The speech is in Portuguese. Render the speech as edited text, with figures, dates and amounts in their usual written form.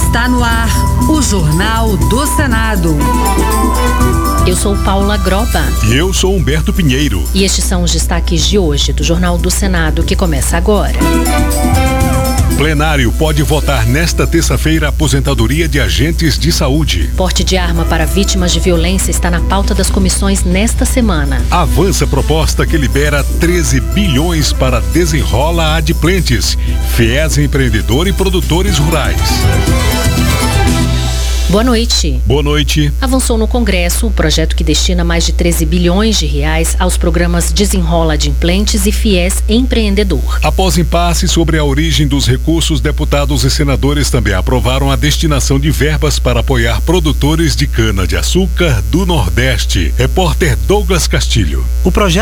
Está no ar o Jornal do Senado. Eu sou Paula Groba. E eu sou Humberto Pinheiro. E estes são os destaques de hoje do Jornal do Senado, que começa agora. Plenário pode votar nesta terça-feira a aposentadoria de agentes de saúde. Porte de arma para vítimas de violência está na pauta das comissões nesta semana. Avança proposta que libera 13 bilhões para Desenrola Adimplentes, FIES Empreendedor e Produtores Rurais. Boa noite. Boa noite. Avançou no Congresso o projeto que destina mais de 13 bilhões de reais aos programas Desenrola Adimplentes e FIES Empreendedor. Após impasse sobre a origem dos recursos, deputados e senadores também aprovaram a destinação de verbas para apoiar produtores de cana-de-açúcar do Nordeste. Repórter Douglas Castilho. O projeto